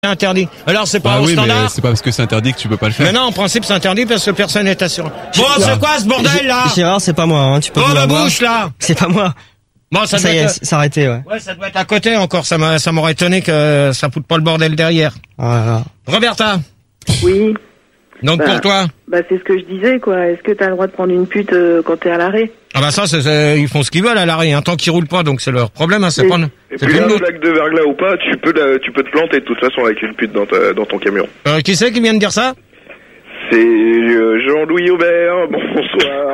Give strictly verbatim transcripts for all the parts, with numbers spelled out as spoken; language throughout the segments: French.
C'est interdit. Alors c'est pas ah au oui, standard. mais c'est pas parce que c'est interdit que tu peux pas le faire. Mais non, en principe c'est interdit parce que personne n'est assuré. Bon, c'est quoi ce bordel là? Gérard, c'est pas moi, hein, tu peux Oh vous la l'avoir. bouche là. C'est pas moi. Bon, ça, Ça doit y est, être... c'est arrêté, ouais. Ouais, ça doit être à côté encore. Ça m'a, ça m'aurait étonné que ça foute pas le bordel derrière. Voilà. Roberta. Oui. Donc bah, pour toi. Bah c'est ce que je disais quoi. Est-ce que t'as le droit de prendre une pute euh, quand t'es à l'arrêt? Ah bah ça, c'est, c'est, ils font ce qu'ils veulent à l'arrêt, hein, tant qu'ils roulent pas, donc c'est leur problème, hein, c'est Et- pas. Et C'est puis plus là, nous. blague de verglas ou pas, tu peux, la- tu peux te planter de toute façon avec une pute dans, ta, dans ton camion. Euh, qui c'est qui vient de dire ça? C'est euh, Jean-Louis Aubert, bonsoir.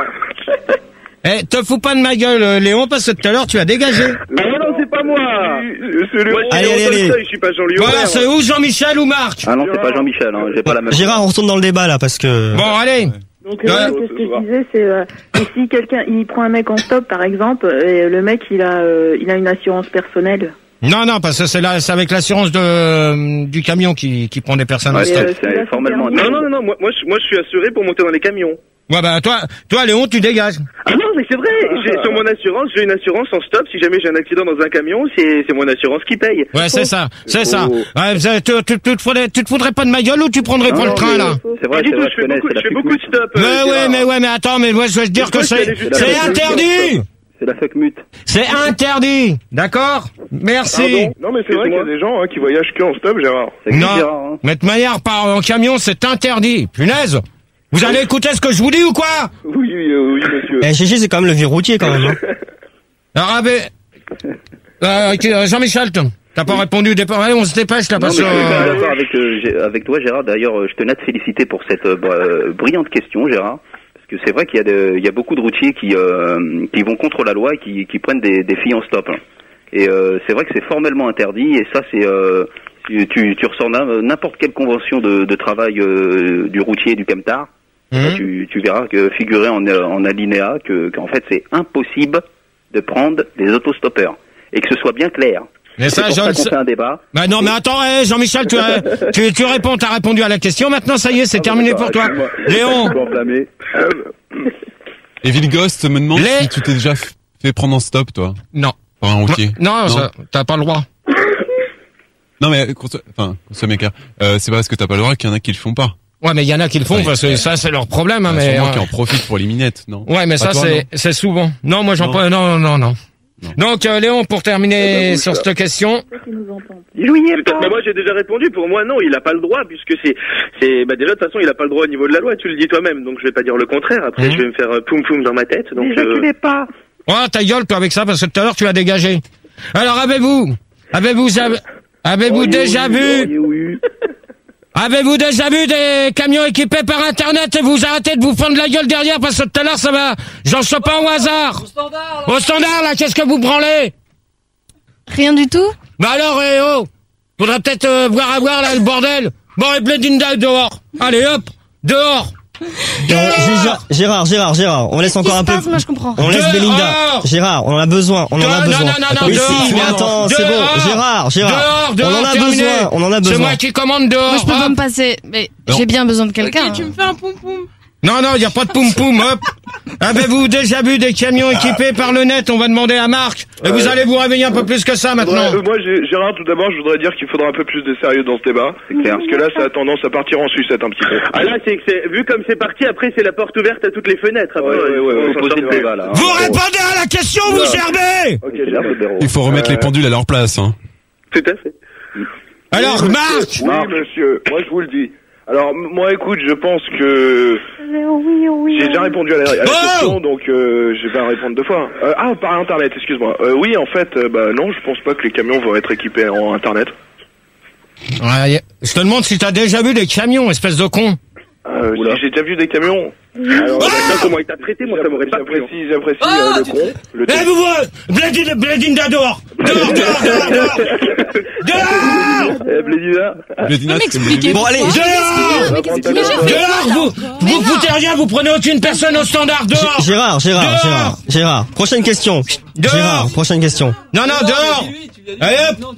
Eh, te fous pas de ma gueule, euh, Léon, parce que tout à l'heure tu as dégagé. Ah non, non, c'est pas moi. C'est le Moi, je suis Allez, allez, Antoine allez. Seuil, je suis pas Jean-Louis Voilà, Aubert. c'est ou Jean-Michel ou Marc. Ah non, c'est pas Jean-Michel, hein, j'ai pas la même. Gérard, on retourne dans le débat là parce que. Bon, allez. Donc Ouais. euh, qu'est-ce que je disais, c'est euh, que si quelqu'un il prend un mec en stop par exemple et le mec il a euh, il a une assurance personnelle. Non, non, parce que c'est là, c'est avec l'assurance de euh, du camion qui qui prend des personnes en Ouais, stop. euh, c'est- celui-là, c'est formellement. c'est Non, non, non, non, moi, moi, je, moi, je suis assuré pour monter dans les camions. Ouais, bah toi, toi, Léon, tu dégages. Ah non, mais c'est vrai. J'ai, sur mon assurance, j'ai une assurance en stop. Si jamais j'ai un accident dans un camion, c'est, c'est mon assurance qui paye. Ouais, c'est ça, c'est ça. Oh. Ouais, ça, tu, tu, tu, te foudrais, tu te foudrais pas de ma gueule ou tu prendrais Non, pas le non, train mais, là? euh, C'est vrai, Pas c'est du vrai, tout, je connais, beaucoup- c'est la je fais fuck beaucoup mute. de stop. Mais euh, ouais, Gérard. mais ouais, mais attends, mais moi je vais te dire Je que crois c'est, qu'il y a juste c'est la fuck mute. interdit. C'est la fuck mute. C'est interdit, d'accord? Merci. Pardon non, mais c'est vrai qu'il y a des gens hein, qui voyagent que en stop, Gérard. C'est que Non, Gérard, hein. mais de manière par en camion, c'est interdit. Punaise. Vous allez écouter ce que je vous dis ou quoi? Oui, oui, euh, oui, monsieur. Eh, G G, c'est quand même le vieux routier quand même. Hein. Alors, ah, mais, euh, qui- euh, Jean-Michel, t'as t'as pas répondu au départ. Allez, on se dépêche là Non, parce mais que. je suis euh, d'accord avec, euh, Gé- avec toi, Gérard. D'ailleurs, euh, je tenais à te féliciter pour cette euh, br- euh, brillante question, Gérard. Parce que c'est vrai qu'il y a, de, il y a beaucoup de routiers qui, euh, qui vont contre la loi et qui, qui prennent des, des filles en stop. hein. Et euh, c'est vrai que c'est formellement interdit. Et ça, c'est euh, tu, tu, tu ressors n'im- n'importe quelle convention de, de travail euh, du routier et du camtar. hum. Là, tu, tu verras que figurer en, en alinéa que qu'en fait c'est impossible de prendre des autostoppeurs et que ce soit bien clair. Mais C'est ça, pour je ça le qu'on sais. fait un débat. Bah non, mais attends, eh, Jean-Michel, tu, as- tu, tu réponds, t'as répondu à la question. Maintenant, ça y est, c'est terminé pour toi. Léon. Et Vilgost me demande Les- si tu t'es déjà f- fait prendre en stop, toi, Non. par un routier. Non, Non. ça, t'as pas le droit. Non, mais qu'on soit- enfin, qu'on soit méca. Euh, c'est pas parce que t'as pas le droit qu'il y en a qui le font pas. Ouais, mais il y en a qui le font Ouais. parce que ça, c'est leur problème, hein, Il y en a mais. sûrement euh, qui en profitent pour les minettes, non? Ouais, mais Pas ça, toi, c'est, non c'est souvent. Non, moi, j'en Non. peux, non, non, non. Non. Donc, euh, Léon, pour terminer Eh ben, sur ça. cette question. Qui nous entend. Bah moi j'ai déjà répondu. Pour moi non, il a pas le droit puisque c'est c'est bah déjà de toute façon il a pas le droit au niveau de la loi. Tu le dis toi-même, donc je vais pas dire le contraire. Après Mhm. je vais me faire euh, poum poum dans ma tête. Donc Déjà euh, tu l'es pas. Ouais, ta gueule, toi, avec ça, parce que tout à l'heure, tu as dégagé. Alors, avez-vous, avez-vous, avez- avez-vous oh, déjà oui, vu, oh, oui. avez-vous déjà vu des camions équipés par Internet et vous arrêtez de vous fendre la gueule derrière parce que tout à l'heure, ça va, j'en sais pas au hasard. Au standard, là. Au standard, là, qu'est-ce que vous branlez? Rien du tout? Bah alors, eh oh, faudrait peut-être euh, voir à voir, là, le bordel. Bon, et Bledinda, dehors. Allez, hop, dehors. Euh, Gérard, Gérard, Gérard, Gérard, on laisse encore un peu. Passe, moi je comprends. On laisse Dehors. Belinda. Gérard, on en a besoin, on en a Dehors, besoin. non, non, non, non, oui, dehors, si, mais dehors. attends, c'est Dehors. bon. Gérard, Gérard, Dehors, dehors, on en a terminé. besoin, on en a C'est besoin. moi qui commande dehors. Moi je peux pas hop. me passer, mais Non. j'ai bien besoin de quelqu'un. Tu me fais un poum poum. Non, non, il n'y a pas de poum-poum, hop. Avez-vous déjà vu des camions équipés par le net? On va demander à Marc. Et vous allez vous réveiller un peu plus que ça maintenant. Faudrait- euh, moi, j'ai- Gérard, tout d'abord, je voudrais dire qu'il faudra un peu plus de sérieux dans ce débat. C'est clair. Parce que là, ça a tendance à partir en sucette un petit peu. Ah là c'est que c'est vu comme c'est parti. Après c'est la porte ouverte à toutes les fenêtres. Après, Ouais, ouais, ouais, ouais, faut poser c'est le vrai. débat là. hein. Vous répondez à la question, vous gerbez. Ok, C'est j'ai là, bien. le blaireau. Il faut remettre Euh, les pendules à leur place, hein. Tout à fait. Alors, Oui, Marc. monsieur. Oui, monsieur. Moi, je vous le dis. Alors, m- moi, écoute, je pense que Oui, oui. j'ai déjà répondu à la, à la Oh question, donc euh, je vais pas répondre deux fois. Euh, ah, par Internet, excuse-moi. Euh, oui, en fait, euh, bah non, je pense pas que les camions vont être équipés en Internet. Ouais, je te demande si t'as déjà vu des camions, espèce de con. Euh, Oula. si j'ai déjà vu des camions. Alors, Ça, comment il t'a traité, moi ça m'aurait pas plu. hein. j'apprécie, j'apprécie euh, le con. Le Eh, vous voyez, Bledinda, Bledinda dehors. Dehors, dehors, dehors, dehors. Dehors. Eh, Blédina. Bledina, c'est m'expliquer. Bon, allez, Dehors. Dehors, vous, vous foutez rien, vous prenez aucune personne au standard, dehors. Gérard, Gérard, Dehors. Gérard, Gérard. Prochaine question. Dehors. Gérard, prochaine question. Non, non, dehors. Allez, hop.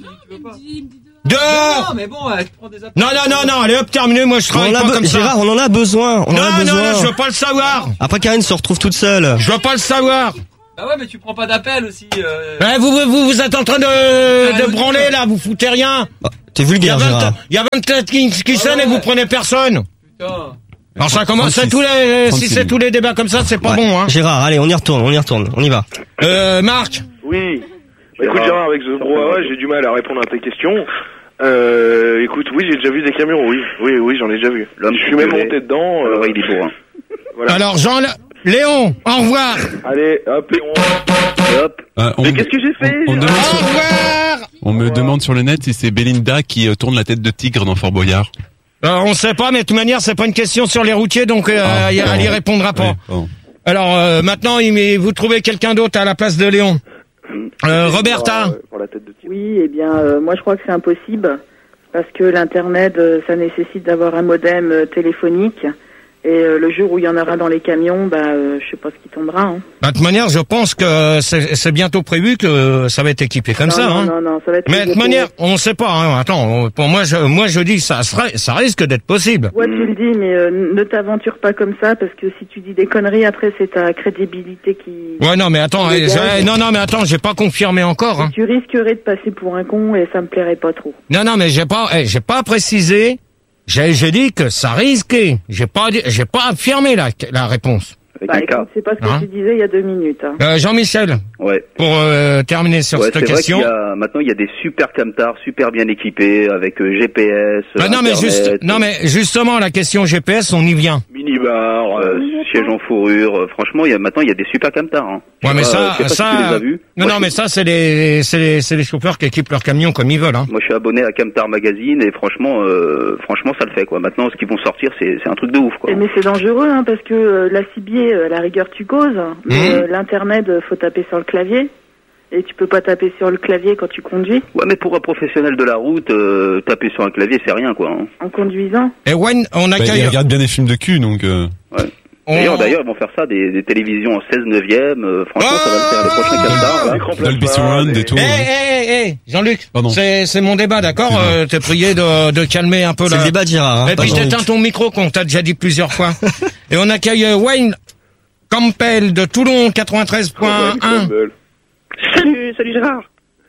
Dehors. mais bon, tu prends des Non, non, non, non, allez hop, terminé, moi je On travaille en a pas be- comme ça. Gérard, on en a besoin, on en Non, a non, besoin. non, je veux pas le savoir. Après, Karine se retrouve toute seule. Je veux pas le savoir. Bah ouais, mais tu prends pas d'appel aussi. Euh... Ouais, vous, vous, vous êtes en train de, Ah, de branler, là, vous foutez rien. Bah, T'es Il y a vulgaire, vingt, Gérard. il y a vingt-quatre qui, qui Ah sonnent ouais. et vous prenez personne. Putain. Alors ça commence, c'est trente-six. tous les, si trente-six. c'est tous les débats comme ça, c'est pas Ouais. bon, hein. Gérard, allez, on y retourne, on y retourne, on y va. Euh, Marc. Oui. Bah, écoute Gérard, avec ce brouhaha, j'ai du mal à répondre à tes questions. Euh, écoute, oui, j'ai déjà vu des camions, oui. Oui, oui, j'en ai déjà vu. L'homme Je suis même coupé. monté dedans. Alors, Euh, il est bourrin. voilà. Alors Jean, Léon, au revoir. Allez, hop, et on... Hop. Euh, on, Mais qu'est-ce que j'ai fait on, on Gérard demande Au sur- revoir. on me demande sur le net si c'est Belinda qui euh, tourne la tête de tigre dans Fort Boyard. Euh, on sait pas, mais de toute manière, c'est pas une question sur les routiers, donc euh, Ah, elle y- elle y pardon. répondra pas. Oui, pardon. Alors euh, maintenant, il- mais vous trouvez quelqu'un d'autre à la place de Léon. Euh, Roberta. Pour, euh, pour la tête de tigre. Oui, eh bien, euh, moi je crois que c'est impossible parce que l'internet, euh, ça nécessite d'avoir un modem euh, téléphonique. Et euh, le jour où il y en aura dans les camions, bah, euh, je sais pas ce qui tombera. Hein. Bah, de toute manière, je pense que c'est c'est bientôt prévu que ça va être équipé comme non, ça. non, hein. non, non, ça va être. Mais de toute manière, on sait pas. Hein. Attends, pour moi, je, moi je dis ça serait, ça risque d'être possible. Ouais, tu le dis, mais euh, ne t'aventure pas comme ça parce que si tu dis des conneries, après c'est ta crédibilité qui. Ouais, non, mais attends, Le eh, gaz. j'ai- non, non, mais attends, j'ai pas confirmé encore. Hein. Tu risquerais de passer pour un con et ça me plairait pas trop. Non, non, mais j'ai pas, eh, j'ai pas précisé. J'ai, j'ai dit que ça risquait. J'ai pas, dit- j'ai pas affirmé la, la réponse. Avec Bah, un écoute, cas. c'est pas ce que Hein tu disais il y a deux minutes. Hein. Euh, Jean-Michel, Ouais. pour euh, terminer sur Ouais, cette c'est vrai question. qu'il y a, maintenant, il y a des super camtars, super bien équipés, avec euh, G P S, Bah, non, mais Internet, juste, non, mais justement, la question G P S, on y vient. minibar, euh, siège en fourrure. euh, franchement, il y a, maintenant, il y a des super camtars. Hein. Je Ouais, sais mais pas, ça, je sais pas si tu les ça, as vus. non, Moi, non, je- mais ça, c'est les, c'est les, c'est les chauffeurs qui équipent leurs camions comme ils veulent, hein. Moi, je suis abonné à Camtar Magazine et franchement, euh, franchement, ça le fait, quoi. Maintenant, ce qu'ils vont sortir, c'est, c'est un truc de ouf, quoi. Eh, Mais c'est dangereux hein, parce que euh, la cibier, euh, à la rigueur tu causes, mais Mmh. euh, l'internet, euh, faut taper sur le clavier. Et tu peux pas taper sur le clavier quand tu conduis, Ouais, mais pour un professionnel de la route, euh, taper sur un clavier, c'est rien, quoi. Hein. en conduisant. Et Wayne, on Bah, accueille. il regarde bien des films de cul, donc... Euh... Ouais. on- D'ailleurs, d'ailleurs, ils vont faire ça, des, des télévisions en seize neuvième. Euh, franchement, ça va le faire les prochains Camtars, là. Écran Dolby plasma, Surround des- et tout. Eh, hein. eh, eh, Jean-Luc, Pardon. c'est, c'est mon débat, d'accord? Excuse-moi. Euh, t'es prié de, de calmer un peu C'est là. le débat de Gérard. Hein, Et pas puis Jean-Luc. t'éteins ton micro qu'on t'a déjà dit plusieurs fois. Et on accueille euh, Wayne Campbell de Toulon quatre-vingt-treize point un. Salut, salut Gérard.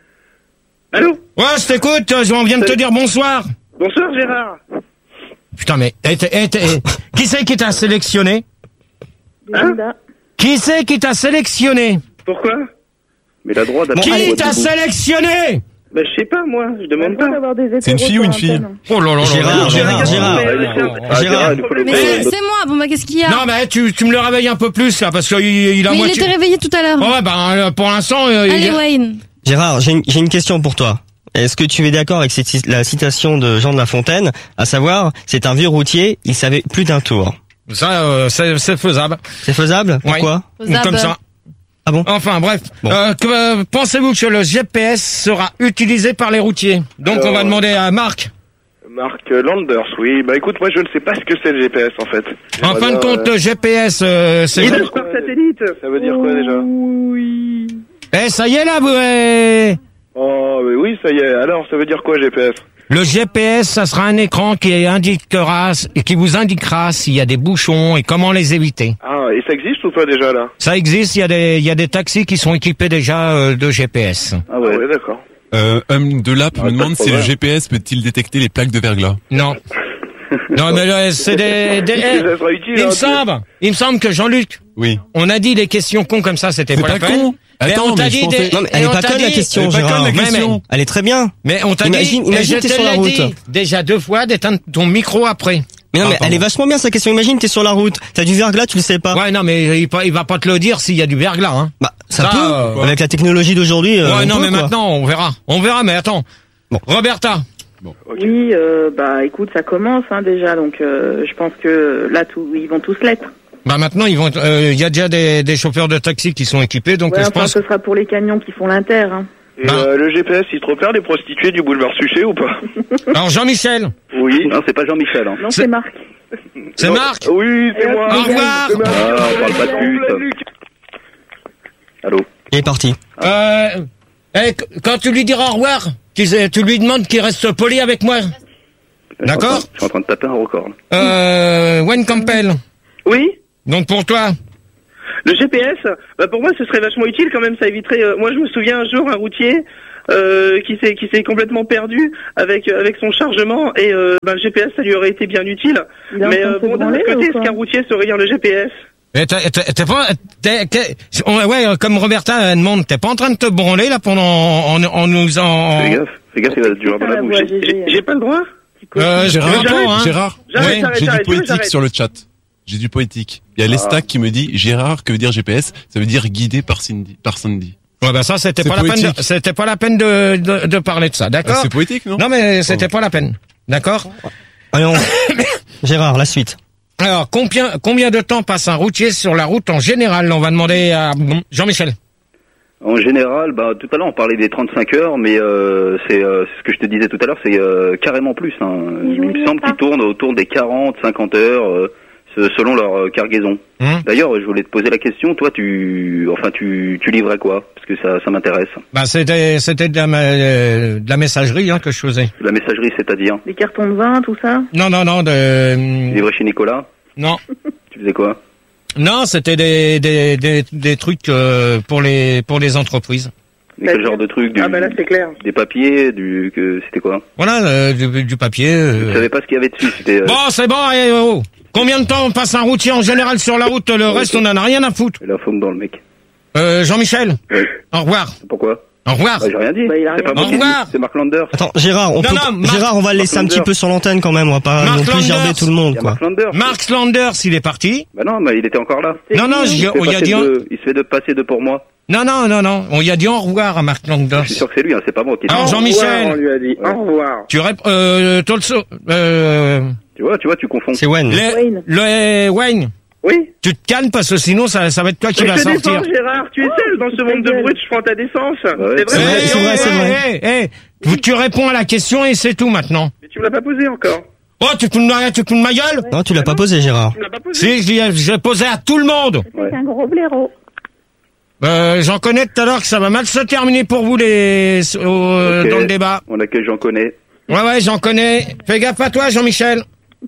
Allô? Ouais, je t'écoute, euh, on vient de te dire bonsoir. Bonsoir Gérard. Putain, mais eh, t'es- eh, t'es- eh, qui c'est qui t'a sélectionné? Belinda. Qui c'est qui t'a sélectionné? Pourquoi? Mais la droite Qui t'a sélectionné? Bah je sais pas moi, je demande pas. D'avoir des C'est une hétéros fille ou sur une fille? l'antenne. Oh là là là Gérard, là là Gérard, là là Gérard. là là Ah, là là. Gérard, Gérard. il faut le Mais mettre. c'est moi, bon bah qu'est-ce qu'il y a? Non, mais tu, tu me le réveilles un peu plus, là, parce qu'il il a Mais il moitié... était réveillé tout à l'heure. Oh, ouais, ben, euh, pour l'instant, euh, il- Allez Wayne. Gérard, j'ai une, j'ai une question pour toi. Est-ce que tu es d'accord avec cette, ci- la citation de Jean de La Fontaine, à savoir, c'est un vieux routier, il savait plus d'un tour. ça, euh, c'est c'est faisable. C'est faisable? Pourquoi? Faisable. Comme ça. Ah bon? Enfin, bref. Bon. Euh, que, euh, pensez-vous que le G P S sera utilisé par les routiers? Donc, Alors, on va demander à Marc. Marc Landers, oui. Bah écoute, moi je ne sais pas ce que c'est le G P S en fait. En J'aimerais fin de bien, compte, euh, le G P S, euh, c'est... Il passe par satellite. Ça veut dire quoi déjà? Oui. Eh, ça y est, là, vous... eh, Oh, mais oui, ça y est. Alors, ça veut dire quoi G P S? Le G P S, ça sera un écran qui indiquera et qui vous indiquera s'il y a des bouchons et comment les éviter. Ah, et ça existe ou pas déjà là? Ça existe, il y a des, il y a des taxis qui sont équipés déjà euh, de G P S. Ah ouais. Ah ouais, d'accord. Euh, homme de l'app Ah, me pas demande de si le problème. G P S peut-il détecter les plaques de verglas. Non. Non, mais là, c'est des... des eh, Ça sera utile, il hein, me tu- semble, il me semble que Jean-Luc, Oui. on a dit des questions cons comme ça, c'était C'est pas, pas la peine. con. Mais Attends, on t'a mais je dit pensais- des... Non, mais elle et est on pas t'a conne la dit- question, Elle est pas Gérard. conne, la Mais- question. Elle est très bien. Mais on t'a Imagine- dit, imagine, et je t'es te sur la l'ai route. dit déjà deux fois d'éteindre ton micro après. Mais non, Ah, mais elle pardon. est vachement bien sa question. Imagine, t'es sur la route, t'as du verglas, tu le sais pas. Ouais, non, mais il, pa- il va pas te le dire s'il y a du verglas, hein. Bah, ça, Ça, peut. euh, Avec la technologie d'aujourd'hui. euh, ouais, on non, peut, mais quoi. maintenant, on verra. On verra, mais attends. Bon. Roberta. Oui, euh, bah écoute, ça commence hein, déjà, donc euh, je pense que là, tout, ils vont tous l'être. Bah maintenant, ils vont. Il euh, y a déjà des, des chauffeurs de taxi qui sont équipés, donc Ouais, je enfin, pense. ce sera pour les camions qui font l'inter. Hein. Et Bah. euh, le G P S, il te repère les prostituées du boulevard Suchet ou pas? Alors Jean-Michel, Oui. Non, c'est pas Jean-Michel. Hein. Non, C'est- c'est Marc. c'est Non. Marc. Oui, c'est Et moi. au revoir. C'est Marc. Ah, on parle pas de pute. Plein Luc. Allô. Il est parti. Euh, eh, qu- quand tu lui diras au revoir, qu'il- tu lui demandes qu'il reste poli avec moi. D'accord. Je suis en train de taper un record. là. Euh, Wayne Campbell. Oui? Donc pour toi, Le G P S, bah pour moi ce serait vachement utile quand même, ça éviterait... euh, moi je me souviens un jour un routier euh, qui s'est qui s'est complètement perdu avec euh, avec son chargement et euh, bah, le G P S ça lui aurait été bien utile. Il est en Mais train de euh, se bon, d'un branler, autre côté, ou est-ce quoi qu'un routier saurait lire le G P S? Et t'es, t'es, t'es pas, t'es, t'es- ouais, ouais, comme Roberta demande, t'es pas en train de te branler là pendant, en, en nous en... Fais gaffe, fais gaffe, il va te durer dans la bouche. J'ai j'ai pas le droit. Euh, Gérard, je réponds, hein. Gérard, J'arrête, ouais, j'arrête, j'ai du j'arrête, poétique j'arrête. sur le chat. J'ai du poétique. Il y a l'Estac qui me dit Gérard, que veut dire G P S? Ça veut dire guidé par Cindy. Par Sandy. Ouais, bah ça, c'était C'est pas la peine poétique. de, c'était pas la peine de, de, de parler de ça, Ah, d'accord? c'est poétique, non? Non, mais c'était pas la peine. D'accord? Allez, on... Gérard, la suite. Alors, combien, combien de temps passe un routier sur la route en général? On va demander à Jean-Michel. En général, bah, tout à l'heure on parlait des trente-cinq heures, mais euh, c'est euh, ce que je te disais tout à l'heure, c'est euh, carrément plus. Hein. Il me semble qu'ils tournent autour des quarante, cinquante heures, euh, ce- selon leur euh, cargaison. Hum. D'ailleurs, je voulais te poser la question, toi, tu, enfin, tu, tu livrais quoi? Parce que ça, ça m'intéresse. Bah, c'était, c'était de la, ma- euh, de la messagerie, hein, que je faisais. La messagerie, c'est-à-dire Les cartons de vin, tout ça. Non, non, non, de, livrer chez Nicolas. non. Tu faisais quoi? Non, c'était des, des, des, des trucs, euh, pour les, pour les entreprises. Mais quel genre de truc? Du, Ah bah là c'est clair. Des papiers, du, que c'était quoi? Voilà, euh, du, du papier. Je euh. savais pas ce qu'il y avait dessus. C'était. Euh, Bon, c'est bon, eh, oh. Combien de temps on passe un routier en général sur la route? Le reste, on en a rien à foutre. la faune dans le mec. Euh, Jean-Michel. Ouais. Au revoir. Pourquoi? Au revoir. Bah, j'ai rien dit. Bah, il a c'est pas rien moi dit. qui Au ai dit, revoir. c'est Mark Landers. Attends, Gérard, on Non, peut, non, Marc- Gérard, on va le laisser un Marc petit peu sur l'antenne quand même. On va pas Marc non plus gerber Landers. tout le monde, Il y a quoi. Mark Landers. Mark Landers, il est parti. Bah non, mais il était encore là. Non, non, Il j'y- se fait on y a passer dit, de- il se fait de passer de pour moi. non, non, non, non, on y a dit au revoir à Mark Landers. Je suis sûr que c'est lui, hein, c'est pas moi qui. Alors, Au Jean-Michel. revoir, on lui a dit. Au revoir. Tu réponds, euh, Tolso, euh, Tu vois, tu vois, tu confonds. C'est Wen. le, Wayne. le, Wayne. Oui. Tu te calmes parce que sinon ça, ça va être toi qui Mais vas je te sortir. défends, Gérard, tu es seul dans ce monde de brutes, je prends ta défense. ouais. C'est C'est vrai, vrai, Eh, c'est vrai, c'est eh, vrai. eh, eh, tu- tu réponds à la question et c'est tout maintenant. mais tu me l'as pas posé encore. Oh, tu te fous de ma, tu te fous de ma gueule? Non, tu l'as pas posé, Gérard. Tu me l'as pas posé. Si, j'ai, j'ai posé à tout le monde. Ouais. C'est un gros blaireau. Euh, j'en connais tout à l'heure que ça va mal se terminer pour vous les, euh, Ok. dans le débat. On a que j'en connais. Ouais, ouais, j'en connais. Fais gaffe à toi, Jean-Michel.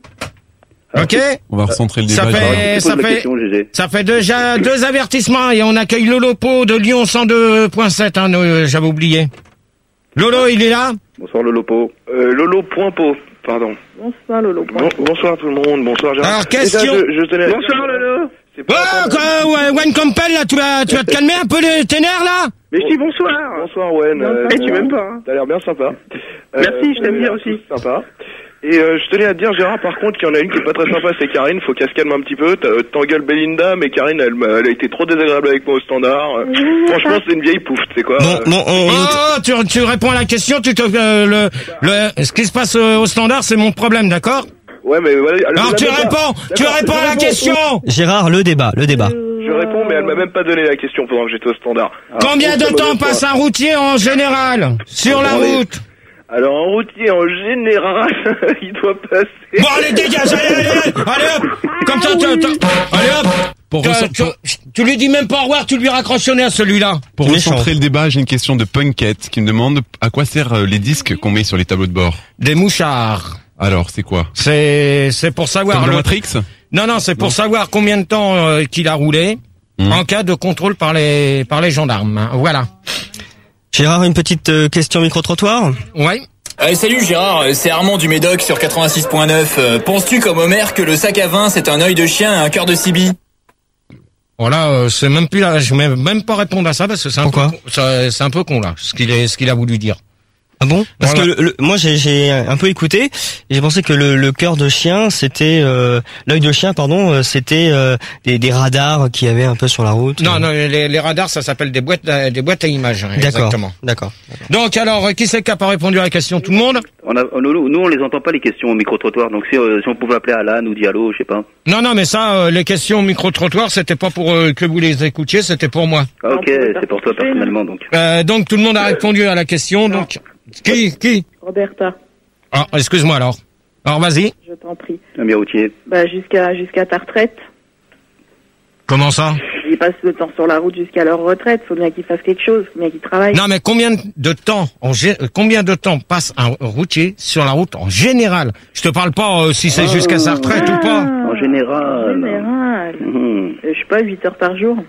Ok? On va recentrer le Ça débat. fait- Gérard. Eh, Tu ça poses la fait- question, G G. Ça fait déjà deux avertissements et on accueille Lolo Po de Lyon cent deux point sept, hein, euh, j'avais oublié. Lolo, il est là? Bonsoir le Lopo. Euh, Lolo.po, pardon. Bonsoir, Lolo. Bon, bonsoir tout le monde, bonsoir Gérard. Alors, question- Déjà, je, je tenais à Bonsoir Lolo. C'est Oh, pas attendre- quoi, ouais, Wayne Campbell, là, tu vas, tu vas te calmer un peu les tes nerfs, là? Mais je dis bonsoir. Bonsoir Wen. Euh, Eh, tu m'aimes pas, hein. T'as l'air bien sympa. Merci, je t'aime t'as bien l'air aussi. tous Sympa. Et euh, je tenais à te dire Gérard par contre qu'il y en a une qui est pas très sympa, c'est Karine, faut qu'elle se calme un petit peu. T'as- T'engueules Belinda, mais Karine elle, m'a- elle a été trop désagréable avec moi au standard. Euh, Franchement c'est une vieille pouffe, tu sais quoi. Bon, euh, bon, on, Oh, tu, tu réponds à la question, tu te, euh, le, le, ce qui se passe euh, au standard, c'est mon problème, d'accord? Ouais mais voilà. elle Alors me tu l'a même pas- réponds, tu D'accord, réponds je à la réponds. question! Gérard, le débat, le débat. Je réponds mais elle m'a même pas donné la question pendant que j'étais au standard. Alors, Combien de c'est temps mauvaise foi. passe un routier en général sur la Attendez. route? Alors en routier en général, il doit passer. Bon, allez, dégage, allez, allez, allez, allez hop! Comme ça, tu, tu- allez hop! Pour, Tu- recen- tu, tu lui dis même pas au revoir, tu lui raccroches au nez à celui-là. pour Méchant. recentrer le débat, j'ai une question de Punkette qui me demande à quoi servent euh, les disques qu'on met sur les tableaux de bord. Des mouchards. Alors, c'est quoi? C'est, c'est pour savoir Comme dans le- Matrix? Non, non, c'est pour savoir combien de temps euh, qu'il a roulé Hmm. en cas de contrôle par les, par les gendarmes. hein. Voilà. Gérard, une petite euh, question micro-trottoir. Ouais. Euh, salut Gérard, euh, c'est Armand du Médoc sur quatre-vingt-six point neuf. Euh, penses-tu comme Homer que le sac à vin c'est un œil de chien et un cœur de Sibylle? Voilà, euh, c'est même plus là, je vais même pas répondre à ça parce que c'est un Pourquoi peu, con- ça- c'est un peu con là, ce qu'il est, ce qu'il a voulu dire. Ah bon? Parce Voilà. que le- le- moi j'ai j'ai un peu écouté et j'ai pensé que le, le cœur de chien c'était euh, l'œil de chien pardon euh, c'était euh, des, des radars qui avaient un peu sur la route. Non, non, les, les radars, ça s'appelle des boîtes, à- des boîtes à images, hein, D'accord. exactement. D'accord. Donc alors, euh, qui c'est qui a pas répondu à la question? Tout le monde? On a, nous, nous, on les entend pas les questions au micro-trottoir, donc si, euh, si on pouvait appeler Alan ou Diallo, je sais pas. Non, non, mais ça, euh, les questions micro-trottoir, c'était pas pour euh, que vous les écoutiez, c'était pour moi. Ah, ok, c'est pour toi personnellement, donc. Euh, donc tout le monde a répondu à la question. Donc qui, qui? Roberta, Ah, excuse-moi alors. Alors vas-y. je t'en prie. Un bien routier. Bah, jusqu'à jusqu'à ta retraite. Comment ça? ils passent le temps sur la route jusqu'à leur retraite. Faut bien qu'ils fassent quelque chose, faut bien qu'ils travaillent. Non, mais combien de temps, en gé- combien de temps passe un routier sur la route en général? Je te parle pas euh, si c'est jusqu'à sa retraite ou pas. En général. En général. Mmh. Euh, je sais pas, huit heures par jour.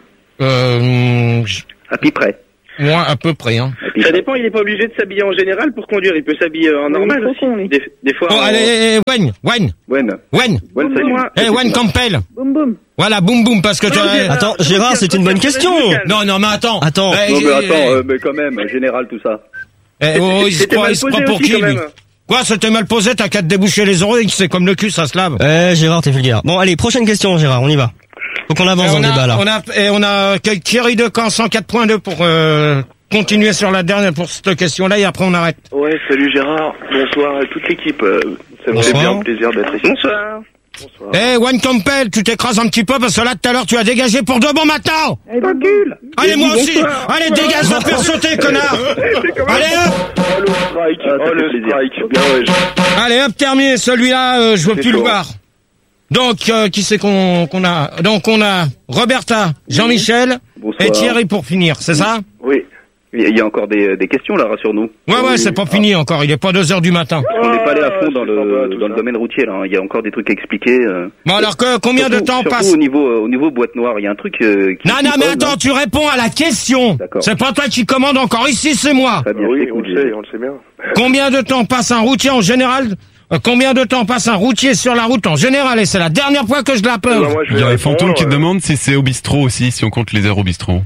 Euh, je- À peu près. moi, à peu près, hein. Ça dépend, il est pas obligé de s'habiller en général pour conduire, il peut s'habiller en normal il faut aussi. qu'on, lui. Des, des fois. Oh, en- allez, Wayne, Wayne, Wen. Wayne. Wen, salut. Moi, Eh, Wayne Campbell. Boum boum. Voilà, boum boum, parce que tu Non, as... Gérard. Attends, Gérard, c'est une bonne question. Non, non, mais attends. Attends. Eh, Non, mais j'ai- attends, euh, mais quand même, général, tout ça. eh, oh, il se C'était croit, mal il se posé croit pour aussi, qui, quand lui? même. Quoi, c'était mal posé, t'as qu'à te déboucher les oreilles, c'est comme le cul, ça se lave. Eh, Gérard, t'es vulgaire. Bon, allez, prochaine question, Gérard, on y va. Faut qu'on avance Et dans on le a, débat, là. on a, et on a accueilli Thierry de Caen, cent quatre point deux pour euh, continuer sur la dernière, pour cette question-là, et après on arrête. Ouais, salut Gérard, bonsoir à toute l'équipe. euh, Ça me fait Bonsoir. bien plaisir d'être ici. Bonsoir. Bonsoir. Eh, Wayne Campbell, tu t'écrases un petit peu, parce que là, tout à l'heure, tu as dégagé pour de bon maintenant. Allez, boum, boum. Allez, moi aussi. Allez, dégage, va faire sauter, connard. Allez, hop. Oh le strike, Ah, ça oh fait le plaisir. strike. Bien ouais. je- Allez, hop, terminé. Celui-là, euh, je veux C'est plus le chaud. voir. Donc, euh, qui c'est qu'on qu'on a? Donc, on a Roberta, Jean-Michel Bonsoir. et Thierry pour finir, c'est ça? Oui. Il y a encore des, des questions, là, rassure-nous. Ouais, ouais, c'est pas fini encore. Il est pas deux heures du matin. On n'est pas allé à fond dans c'est sympa, le, tout dans le ça. domaine routier, là. hein. Il y a encore des trucs à expliquer. euh. Bon, alors que combien de Surtout- temps surtout passe? au niveau, euh, au niveau boîte noire, il y a un truc euh, qui... Non, qui non, mais colle, attends, hein. tu réponds à la question. D'accord. C'est pas toi qui commande encore ici, c'est moi. Très bien, je Oui, on t'écoute, le sait, Gégé. on le sait bien. Combien de temps passe un routier en général? euh, Combien de temps passe un routier sur la route en général? Et c'est la dernière fois que je la Eh ben, pose. moi, je Il vais y a répondre, Fantôme qui euh, te demande si c'est au bistrot aussi, si on compte les heures au bistrot.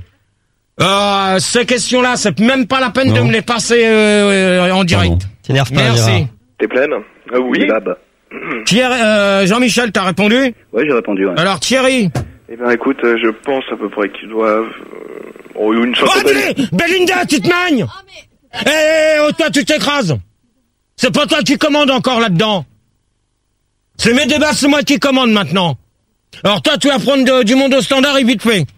Euh, ces questions-là, c'est même pas la peine de Non. me les passer euh, euh, en direct. Pardon. T'énerve pas, Merci. Gérard. T'es pleine Ah oui. Lab. Thierry, euh, Jean-Michel, t'as répondu? Ouais, j'ai répondu, ouais. Alors Thierry. Eh ben écoute, euh, je pense à peu près qu'ils doivent... Euh, oh, une Oh, cinquantaine... allez, Belinda, tu te magnes. Eh, eh, oh, toi, tu t'écrases. C'est pas toi qui commande encore là-dedans. C'est mes débats, c'est moi qui commande maintenant. Alors toi, tu vas prendre de- du monde au standard et vite fait.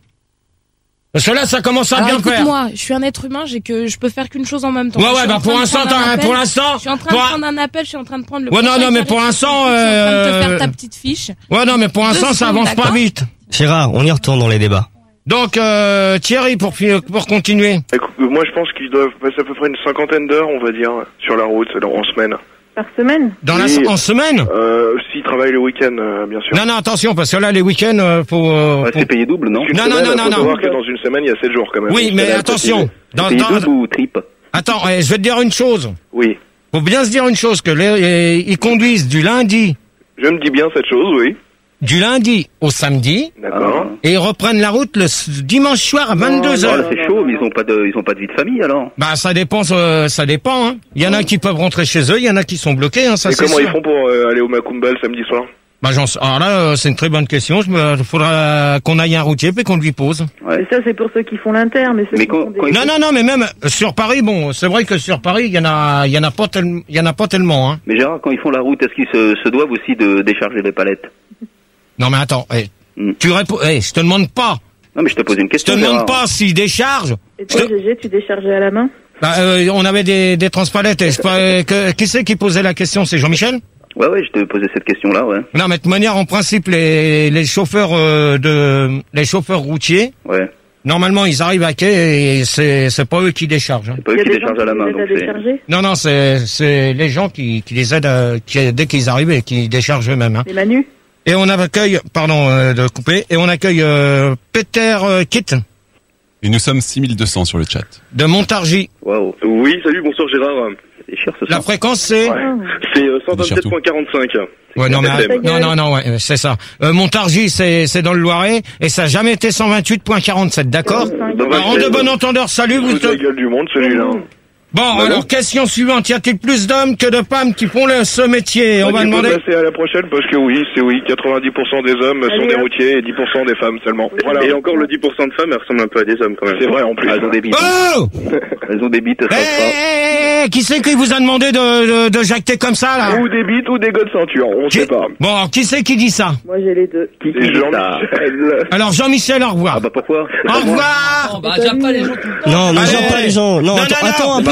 Parce que là, ça commence à Alors, bien faire. écoute-moi, je suis un être humain, j'ai que je peux faire qu'une chose en même temps. Ouais, Je ouais, suis bah en pour train de l'instant, prendre un t'as- appel, pour l'instant, Je suis en train pour de un- prendre un appel, je suis en train de prendre le Ouais, non, prochain non, mais pour tarif, l'instant, je suis en train de te euh, faire ta petite fiche. Ouais, non, mais pour l'instant, Deux ça secondes, avance pas d'accord. vite. Gérard, on y retourne dans les débats. Donc, euh, Thierry, pour, fi- pour continuer. Écoute, euh, moi, je pense qu'ils doivent passer à peu près une cinquantaine d'heures, on va dire, sur la route, c'est en semaine. Par semaine. Dans Oui. la, en semaine? Euh, s'ils travaillent le week-end, euh, bien sûr. Non, non, attention, parce que là, les week-ends, euh, faut... euh, Ouais, faut- c'est payé double, non? Une Non, semaine, non, non, faut non, savoir non. que dans une semaine, il y a sept jours quand même. Oui, Une mais semaine, attention. C'est Dans, payé dans- double ou triple? Attends, eh, je vais te dire une chose. Oui. Faut bien se dire une chose, que les, les- ils conduisent du lundi, Je me dis bien cette chose, oui. du lundi au samedi, D'accord. Ah. et ils reprennent la route le s- dimanche soir à vingt-deux Oh, heures. là, c'est chaud, mais ils ont pas de, ils ont pas de vie de famille, alors. Bah, ça dépend, euh, ça dépend, hein. Il y en a qui peuvent rentrer chez eux, il y en a qui sont bloqués, hein, ça Et c'est comment sûr. ils font pour euh, aller au Macumba le samedi soir? Bah, j'en sais- alors là, euh, c'est une très bonne question. Je me, faudra qu'on aille à un routier puis qu'on lui pose. Ouais. Mais ça, c'est pour ceux qui font l'inter, mais ceux Mais qui quand- font des... quand ils- Non, non, non, mais même euh, sur Paris, bon, c'est vrai que sur Paris, il y en a, il y en a pas tellement, il y en a pas tellement, hein. Mais Gérard, quand ils font la route, est-ce qu'ils se, se doivent aussi de décharger les palettes? Non, mais attends, eh, Hmm. tu réponds, eh, je te demande pas. Non, mais je te pose une Je te question. demande Gérard. pas s'il décharge. Et toi, Gégé, tu déchargeais à la main? Bah, euh, on avait des, des transpalettes. Et je sais pas, euh, que- qui c'est qui posait la question? C'est Jean-Michel? Ouais, ouais, je te posais cette question-là, ouais. Non, mais de toute manière, en principe, les, les chauffeurs euh, de, les chauffeurs routiers, Ouais. normalement, ils arrivent à quai et c'est, c'est pas eux qui déchargent. hein. C'est pas eux Il y a qui des gens déchargent qui à la main, les donc aident à c'est... décharger? Non, non, c'est, c'est les gens qui, qui les aident, à- qui, dès qu'ils arrivent et qui déchargent eux-mêmes. Hein. Les Manu? Et on accueille, pardon euh, de couper, et on accueille euh, Peter euh, Kitt Et nous sommes six mille deux cents sur le chat. de Montargis. Waouh. Oui, salut, bonsoir Gérard. C'est cher, ce La soir. fréquence, c'est... Ouais. C'est euh, cent vingt-sept virgule quarante-cinq. Ouais, non, mais, F M. non, non, non, ouais, c'est ça. Euh, Montargis, c'est, c'est dans le Loiret, et ça n'a jamais été cent vingt-huit virgule quarante-sept, d'accord? Alors, en de bon entendeur, salut, vous Toute la te- gueule du monde, celui-là. Bon, Bah alors, non. question suivante. Y a-t-il plus d'hommes que de femmes qui font le, ce métier? On va Il faut demander... passer à la prochaine parce que oui, c'est oui, quatre-vingt-dix pour cent des hommes sont Allez, des hop. routiers et dix pour cent des femmes seulement. Voilà. Et encore le dix pour cent de femmes, elles ressemblent un peu à des hommes quand même. C'est vrai en plus. Ah, elles ont des bites. Oh! Elles ont des bites, elles Eh, savent eh, pas. eh, eh, qui c'est qui vous a demandé de, de, de jacter comme ça, là? Ou des bites ou des gars de ceinture, on Qui- sait pas. Bon, alors, qui c'est qui dit ça? Moi, j'ai les deux. Qui C'est qui dit ça? Jean-Michel. Alors, Jean-Michel, au revoir. Ah bah pourquoi? C'est Au pas moi. revoir! Non, bah, j'aime pas les gens tout le temps. Non, ne Allez. gère pas les gens. Non, Non, attends, non, attends non, un peu.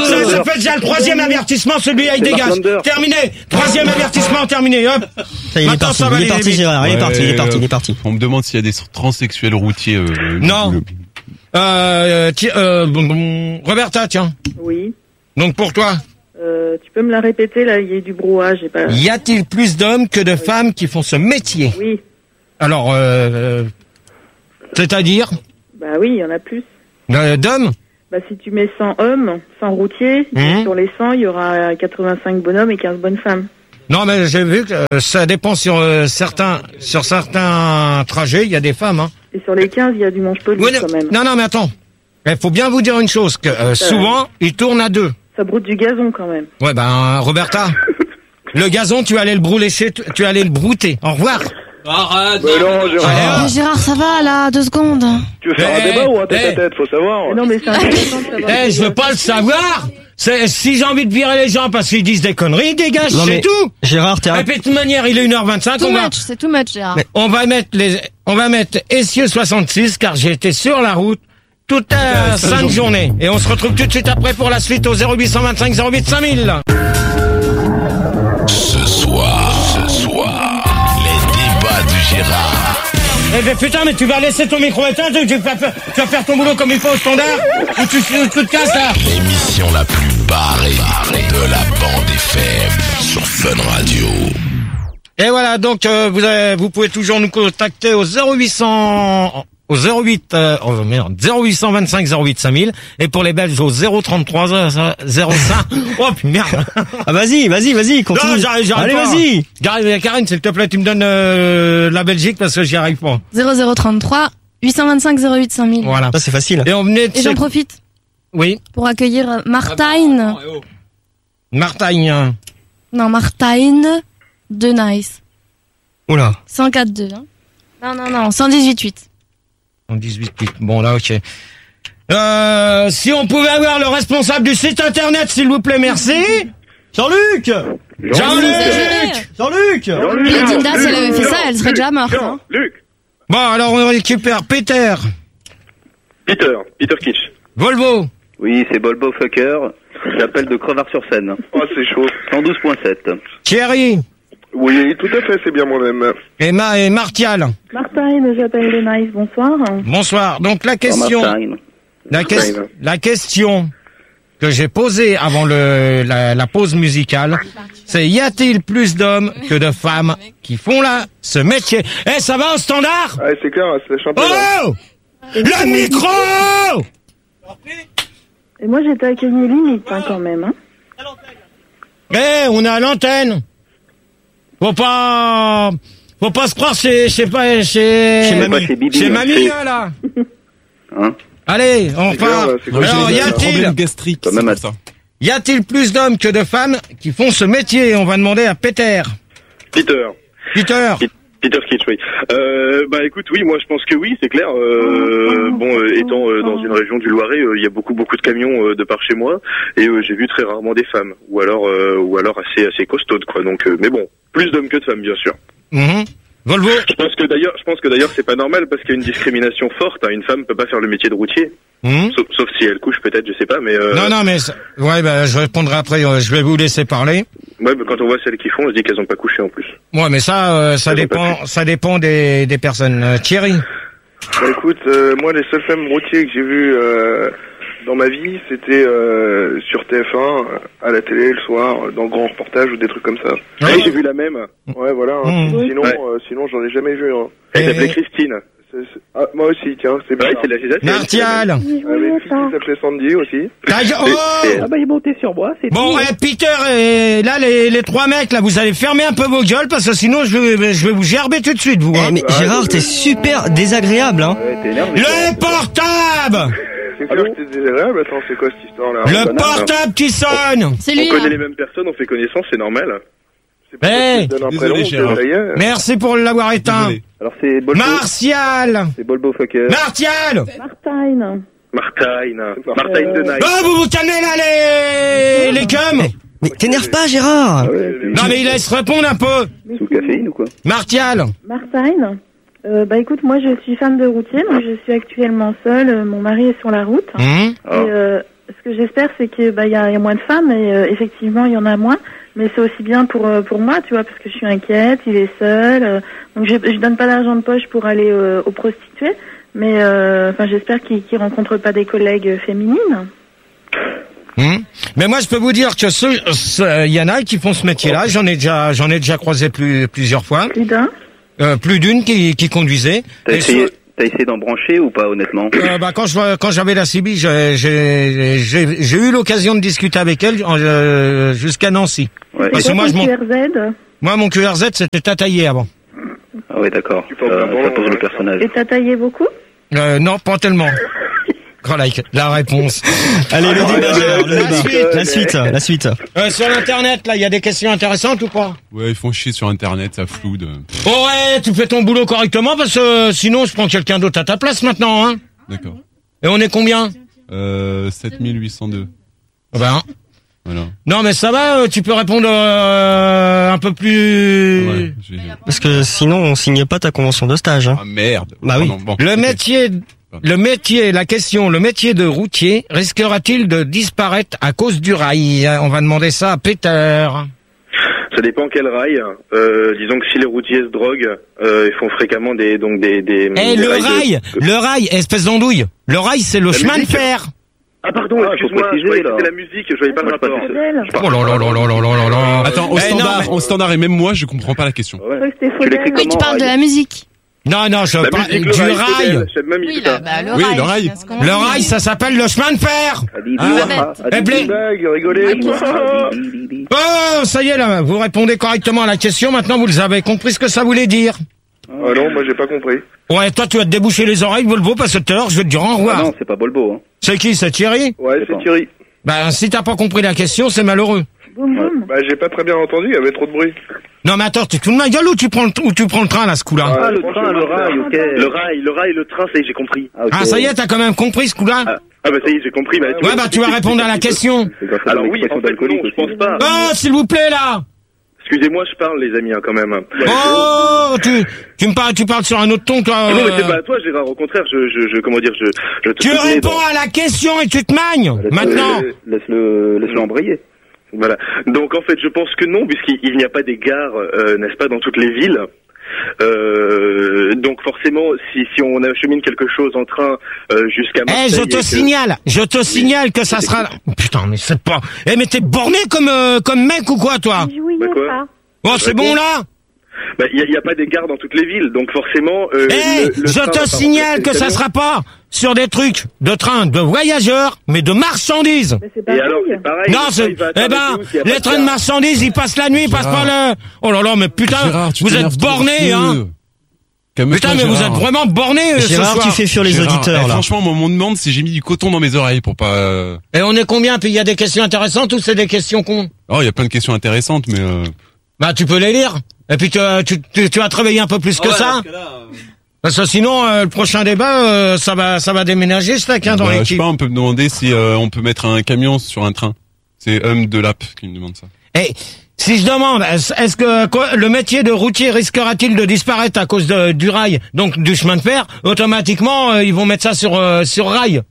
ça, ça fait déjà le troisième avertissement, celui-là il C'est dégage. Mark Lander. Terminé. Troisième avertissement, terminé. Hop. Ça y est, il est Maintenant, parti, ça va il est aller parti vite. Gérard, il est Ouais, parti, il est parti, euh, il est parti. On me demande s'il y a des transsexuels routiers. Euh, Non. le- Euh, ti- euh, bon, bon, Roberta, tiens. Oui. Donc pour toi, Euh, tu peux me la répéter, là, il y a eu du brouhaha, j'ai pas... y a-t-il plus d'hommes que de femmes qui font ce métier? Oui. Alors, euh, euh, c'est-à-dire Bah oui, il y en a plus. euh, d'hommes? Bah si tu mets cent hommes, cent routiers, Mhm. sur les cent, il y aura quatre-vingt-cinq bonhommes et quinze bonnes femmes. Non, mais j'ai vu que euh, ça dépend sur euh, certains sur certains trajets, il y a des femmes. Hein. Et sur les quinze, il y a du manche-poli Oui, non, quand même. non, non, mais attends. Il faut bien vous dire une chose, que euh, souvent, ils tournent à deux. Ça broute du gazon quand même. Ouais, ben, Roberta, le gazon, tu allais le brûler chez t- tu allais le brouter. Au revoir. Arrête. Mais non, Gérard. Ah. Mais Gérard, ça va là, deux secondes. Tu veux faire Eh, un débat ou un tête eh. à tête, faut savoir. Mais non, mais c'est intéressant de savoir. Eh, je veux pas le savoir. C'est, si j'ai envie de virer les gens parce qu'ils disent des conneries, dégage, Non, c'est mais- tout. Gérard, t'es Et un... puis de toute manière, il est une heure vingt-cinq, Too on va, much, c'est too much, Gérard. mais on va mettre les, on va mettre Essieux soixante-six car j'ai été sur la route toute la sainte journée. Et on se retrouve tout de suite après pour la suite au zéro huit cent vingt-cinq zéro huit cinq mille. Ce soir, ce soir, les débats de Gérard. Eh ben putain, mais tu vas laisser ton micro éteint, tu, tu vas, faire- tu vas faire ton boulot comme il faut au standard, ou tu, tu, tu te casses là. L'émission la plus barrée de la bande F M sur Fun Radio. Et voilà, donc euh, vous avez, vous pouvez toujours nous contacter au zéro huit cents au zéro huit euh, oh, merde, zéro huit cent vingt-cinq zéro huit cinq mille et pour les Belges au zéro trente-trois zéro cinq. Oh putain, merde. Ah, vas-y, vas-y, vas-y, continue. Non, j'arrive, j'arrive Allez, pas. vas-y. J'arrive, Karine, s'il te plaît, tu me donnes euh, la Belgique parce que j'y arrive pas. zéro zéro trente-trois huit cent vingt-cinq zéro huit cinq mille. Voilà. Ça, c'est facile. Et on venait de Et j'en chez- profite Oui, pour accueillir Martine. Martagne. Non, Martine de Nice. Oula. cent quatre deux. Hein. Non, non, non, cent dix-huit huit. En dix-huit huit. Bon, là, ok. Euh, si on pouvait avoir le responsable du site internet, s'il vous plaît, merci. Jean-Luc Jean-Luc Jean-Luc Et Dinda, si elle avait fait ça, elle serait déjà morte. Hein. Luc. Bon, alors on récupère Peter. Peter. Peter Kitsch. Volvo. Oui, c'est Bolbo Fucker. J'appelle de Crevard-sur-Seine. Oh, c'est chaud. cent douze point sept. Thierry. Oui, tout à fait, c'est bien moi-même. Et, Ma et Martial. Martine, j'appelle de Nice, bonsoir. Bonsoir. Donc la question, la, que- la question que j'ai posée avant le, la, la pause musicale, c'est y a-t-il plus d'hommes que de femmes qui font là ce métier? Eh, ça va au standard? Ouais, c'est clair, c'est la chanteuse. Oh! Le micro! Et moi, j'étais à Kenny limite, hein, quand même. Hein. Eh, on est à l'antenne. Faut pas, faut pas se croire chez, je sais pas, chez, Chez mamie. Chez Bibi, chez hein. mamie, Chez- là, là. Hein? Allez, on C'est clair, part. c'est clair. Alors, J'ai y des problèmes a-t-il, gastriques, Quand même c'est à- pour ça. y a-t-il plus d'hommes que de femmes qui font ce métier? On va demander à Peter. Peter. Peter. Peter Kitsch, oui. Euh, bah écoute, oui, moi je pense que oui, c'est clair. Euh, bon, euh, étant euh, dans une région du Loiret, euh, il y a beaucoup beaucoup de camions euh, de par chez moi, et euh, j'ai vu très rarement des femmes, ou alors euh, ou alors assez assez costaudes, quoi. Donc, euh, mais bon, plus d'hommes que de femmes, bien sûr. Mhm. Volvo. Je pense que d'ailleurs, je pense que d'ailleurs c'est pas normal parce qu'il y a une discrimination forte. Hein. Une femme peut pas faire le métier de routier, Mhm. sauf, sauf si elle couche peut-être, je sais pas, mais euh, Non, non, mais, ça- ouais, bah, je répondrai après, euh, je vais vous laisser parler. ouais, mais quand on voit celles qui font, on se dit qu'elles ont pas couché en plus. Ouais, mais ça, euh, ça Elles ont pas dépend, ça dépend des, des personnes. Euh, Thierry. Bah écoute, euh, moi les seules femmes routiers que j'ai vues euh, dans ma vie, c'était euh, sur T F un, euh, à la télé le soir, euh, dans grands reportages ou des trucs comme ça. Ouais. Et j'ai vu la même. Ouais, voilà. hein. Mmh. Sinon, Ouais. euh, sinon j'en ai jamais vu. Hein. Et- Elle s'appelait Christine. C'est- c'est- Ah, moi aussi, tiens, c'est bien. c'est la c'est la- Martial. Avec une fille qui s'appelait Sandy aussi. Ta gueule- Et- oh et- Ah bah il est monté sur moi, c'est Bon, tout. eh, Peter, et là, les, les trois mecs, là, vous allez fermer un peu vos gueules parce que sinon, je vais, je vais vous gerber tout de suite, vous. Eh, Hein. mais Gérard, t'es super désagréable, hein. Ouais, t'es énervé. Le portable! C'est clair que c'est désagréable. Attends, c'est quoi cette histoire-là? Le portable qui sonne! C'est On lui. connaît Hein. les mêmes personnes, on fait connaissance, c'est normal. C'est pas Hey. parce que je donne un Désolé, prénom, Gérard. que ça y est. Merci pour l'avoir éteint. Désolé. Alors c'est Bolbo. Martial! C'est Bolbo Fucker. Martial! Martine. Martine. Martine de Night. Oh, vous vous calmez là, les, les cums! Mais t'énerve pas, Gérard. Ah ouais, Non, mais il laisse répondre un peu. c'est sous caféine ou quoi? Martial! Martine. Euh, bah écoute, moi je suis femme de routier, donc je suis actuellement seule. euh, Mon mari est sur la route. Hum? Et euh, Ce que j'espère, c'est que bah il y a, y a moins de femmes et euh, effectivement il y en a moins. Mais c'est aussi bien pour euh, pour moi, tu vois, parce que je suis inquiète. Il est seul, euh, donc je je donne pas d'argent de poche pour aller euh, aux prostituées. Mais euh, enfin, j'espère qu'il qu'il rencontre pas des collègues féminines. Mmh. Mais moi, je peux vous dire que ceux, ceux, y en a qui font ce métier-là. J'en ai déjà, j'en ai déjà croisé plus, plusieurs fois. Plus d'un. Euh, plus d'une qui, qui conduisait. T'as Et essayé, sur- t'as essayé d'en brancher ou pas, honnêtement? Euh, bah, quand je, quand j'avais la C B I, j'ai, j'ai, j'ai, j'ai eu l'occasion de discuter avec elle euh, jusqu'à Nancy. Ouais. Parce que moi, je m'en- Q R Z. moi, mon Q R Z, c'était tataillé avant. Ah ouais, d'accord. Ça, ça pose le personnage. Et t'as taillé beaucoup? Euh, non, pas tellement. Grand like, la réponse. Allez, le débat, Gérard, le La débat. suite. La suite, la suite. Euh, sur l'internet, là, il y a des questions intéressantes ou pas? Ouais, ils font chier sur internet, ça floude. Oh ouais, tu fais ton boulot correctement parce que euh, sinon je prends quelqu'un d'autre à ta place maintenant, hein. D'accord. Et on est combien? Euh, sept mille huit cent deux. Ben. Voilà. Non mais ça va, euh, tu peux répondre euh, un peu plus... Ouais, j'ai- Parce que sinon, on signe pas ta convention de stage. Hein. Ah merde. Bah oui. Oh, non, bon. Le Ok. métier, le métier, la question, le métier de routier risquera-t-il de disparaître à cause du rail? On va demander ça à Peter. Ça dépend quel rail. Euh, disons que si les routiers se droguent, euh, ils font fréquemment des donc des des. Eh, des le rails de- rail, le rail, espèce d'andouille. Le rail, c'est le La chemin musique. de fer. Ah pardon, Ah, faut excuse-moi, je préciser, croyais que là. c'était la musique, je voyais pas le rapport. Oh là là là là là là là là. Attends, au Eh, non, standard, mais- au standard et même moi, je comprends pas la question. Ouais. crois que c'était Tu l'écris Oui, tu comment, parles de rail la musique. Non, non, je La parle musique, le du rail, rail. c'est belle, j'aime même Oui, ça. là, bah, le Oui, rail. le rail. c'est ce qu'on Le dit. rail, ça s'appelle le chemin de fer. Habibi, Ah, waha, eh, habibi, blé. Blague, rigolez. habibi. Oh, ça y est, là, vous répondez correctement à la question. Maintenant, vous avez compris ce que ça voulait dire. Ah non, moi j'ai pas compris. Ouais, toi, tu vas te déboucher les oreilles, Volvo, parce que tout à l'heure, je vais te dire au Ah revoir. non, c'est pas Bolbo. Hein. C'est qui, c'est Thierry? Ouais, C'est c'est pas. Thierry. Ben, si t'as pas compris la question, c'est malheureux. Boum boum. Bah j'ai pas très bien entendu, il y avait trop de bruit. Non, mais attends, tu te fous de ma gueule ou tu prends le, ou tu prends le train, là, ce coup-là? Ah, le franchement, train, le rail, ok. Le rail, le rail, le train, ça y est, j'ai compris. ok. Ah, ça y est, t'as quand même compris, ce coup-là? Ah, ah bah ça y est, j'ai compris. Bah, tu Ouais, vois, bah, tu vas répondre à la question. C'est grâce à Alors ton oui, expression en fait, d'alcoolique non, je aussi. pense pas. Oh, s'il vous plaît, là! Excusez-moi, je parle, les amis, hein, quand même. Oh, tu, tu me parles, tu parles sur un autre ton, toi. Ah non, mais euh, c'est pas à toi, Gérard. Au contraire, je, je, je comment dire, je, je te Tu soutenais réponds dans- à la question et tu te magnes, maintenant. Euh, Laisse-le, laisse-le embrayer. Voilà. Donc en fait, je pense que non, puisqu'il il n'y a pas des gares, euh, n'est-ce pas, dans toutes les villes. Euh, donc forcément, si, si on achemine quelque chose en train euh, jusqu'à Eh, Marseille... je et te que- signale, je te signale que ça sera... Oh, putain, mais c'est pas... Eh, mais t'es borné comme, euh, comme mec ou quoi, toi? Bah quoi Oh, c'est bon, là? Bah, il n'y a, il y a pas des gares dans toutes les villes, donc forcément... Euh, Eh, le- le je train va te pas signale remplacer que le ça camion. sera pas sur des trucs de train de voyageurs, mais de marchandises. Et alors, c'est pareil. Non, le c'est, train, il va eh ben, s'arrêter où s'il y a pas les de trains de gare. marchandises, ils passent la nuit, ils passent par le... Oh là là, mais putain, Gérard, tu vous t'énerves êtes trop, bornés, feu. hein. Calme-toi, Putain, mais vous Gérard. êtes vraiment bornés, euh, ce Gérard, soir. tu fais fuir les Gérard, auditeurs, eh, là. Franchement, moi, on me demande si j'ai mis du coton dans mes oreilles pour pas... euh, Et on est combien? Puis il y a des questions intéressantes ou c'est des questions cons? Oh, il y a plein de questions intéressantes, mais... Euh... Bah, tu peux les lire. Et puis tu, tu, tu, tu vas te réveiller un peu plus que Ah ouais, ça. dans ce cas-là, euh, Parce que sinon, euh, le prochain débat, euh, ça va, ça va déménager, ce tac, hein, dans bah, je sais l'équipe. pas, on peut me demander si euh, on peut mettre un camion sur un train. C'est Hum de Lap qui me demande ça. Et si je demande, est-ce est-ce que quoi, le métier de routier risquera-t-il de disparaître à cause de, du rail, donc du chemin de fer? Automatiquement, euh, ils vont mettre ça sur euh, sur rail.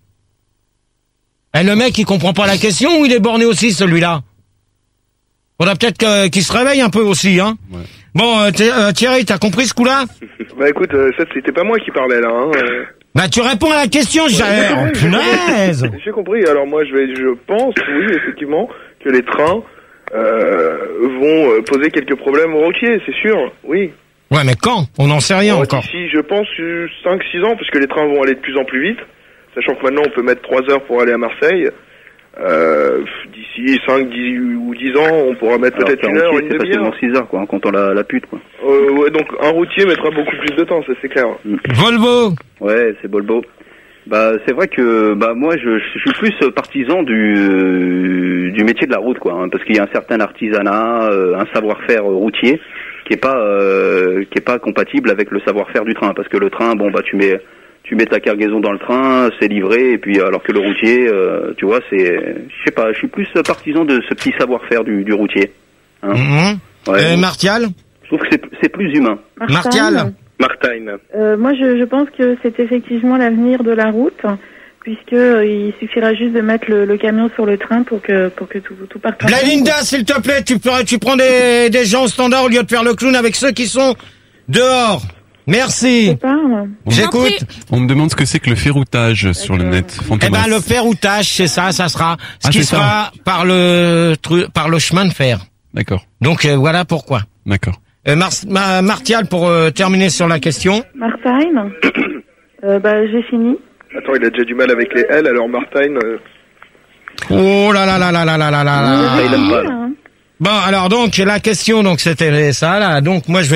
Et le mec, il comprend pas la question ou il est borné aussi, celui-là? Faudra peut-être que- qu'il se réveille un peu aussi, hein. Ouais. Bon, euh, Thé- euh, Thierry, t'as compris ce coup-là? Bah écoute, euh, ça c'était pas moi qui parlais là. Hein, euh. Bah, tu réponds à la question, j'ai... Oh, punaise! J'ai compris. Alors moi, je vais, je pense, oui, effectivement, que les trains euh, vont euh, poser quelques problèmes aux routiers, c'est sûr. Oui. Ouais, mais quand? On n'en sait rien Euh, encore. D'ici, je pense, cinq six ans, puisque les trains vont aller de plus en plus vite, sachant que maintenant on peut mettre trois heures pour aller à Marseille. Euh, D'ici cinq dix ou dix ans, on pourra mettre Alors, peut-être faire une heure, routier, une c'est demi-heure. facilement six heures, quoi, en comptant la, la pute, quoi. Euh, ouais, donc un routier mettra beaucoup plus de temps, ça c'est clair. Volvo! Ouais, c'est Bolbo. Bah, c'est vrai que, bah, moi, je, je suis plus partisan du, euh, du métier de la route, quoi, hein, parce qu'il y a un certain artisanat, euh, un savoir-faire routier, qui est pas, euh, qui est pas compatible avec le savoir-faire du train, parce que le train, bon, bah, tu mets, tu mets ta cargaison dans le train, c'est livré, et puis, alors que le routier, euh, tu vois, c'est, je sais pas, je suis plus partisan de ce petit savoir-faire du, du routier. Hein. Mhm. Ouais, Et bon, Martial? je trouve que c'est, c'est plus humain. Martial? Martine. Euh, moi, je, je pense que c'est effectivement l'avenir de la route. puisque euh, il suffira juste de mettre le, le camion sur le train pour que pour que tout, tout parte. Blalinda, s'il te plaît, tu, prends- tu prends des, des gens au standard au lieu de faire le clown avec ceux qui sont dehors. Merci. J'écoute. On me demande ce que c'est que le ferroutage sur le net. Eh Fantomas. ben, le ferroutage, c'est ça, ça sera ce Ah, qui c'est ça. sera par le tru- par le chemin de fer. D'accord. Donc euh, voilà pourquoi. D'accord. Euh, Mar- Ma- Martial, pour euh, terminer sur la question. Martine, euh, bah j'ai fini. Attends, il a déjà du mal avec les L, alors Martine... euh, Oh là là là là là là là là là. il aime pas, là. Hein. Bon, alors donc la question, donc c'était ça là. Donc moi je vais